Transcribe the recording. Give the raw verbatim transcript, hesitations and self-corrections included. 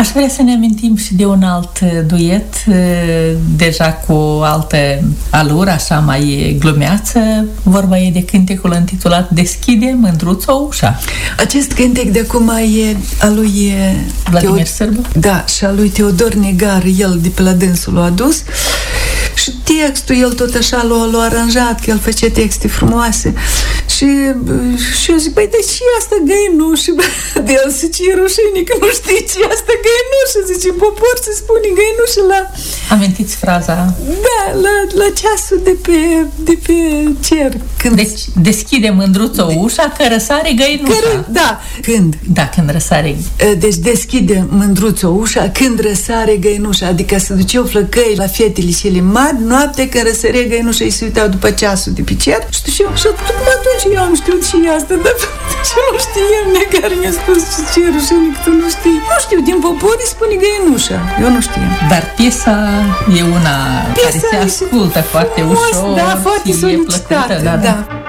Aș vrea să ne amintim și de un alt duet, deja cu o altă alură, așa mai glumeață. Vorba e de cântecul intitulat Deschide, mândruțo, ușa. Acest cântec de acum e a lui Vladimir Sârbu? Da, și a lui Teodor Negar, el de pe la dânsul l-a adus. Și textul, el tot așa l-a, l-a aranjat, că el face texte frumoase. Și, și eu zic, băi, de ce e asta găinușă? De el zice, e rușine că nu știi ce e asta găinușă. Zice, în popor se spune găinușă la... Amintiți fraza? Da, la, la ceasul de pe, de pe cer. Când... Deci, deschide mândruțo ușa, că răsare găinușa. Că, da, când? Da, când răsare. Deci deschide mândruțo ușa, când răsare găinușa. Adică se duceau flăcăi la fetele cele mari, noapte, când răsărea găinușa, ei se uitau după ceasul de pe cer. Și și tocmai atunci eu am știut și asta, dar și nu știem, care mi-a spus ce rușine că tu nu știi. Nu știu, din popor îi spune găinușa. Eu nu știu. Dar piesa e una piesa care se ascultă foarte ușor, da, foarte solicitată, da, da. da.